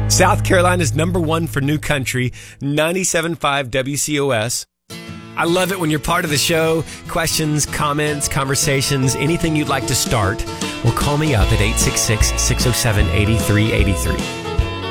South Carolina's number one for new country, 97.5 WCOS. I love it when you're part of the show. Questions, comments, conversations, anything you'd like to start. Well, call me up at 866-607-8383.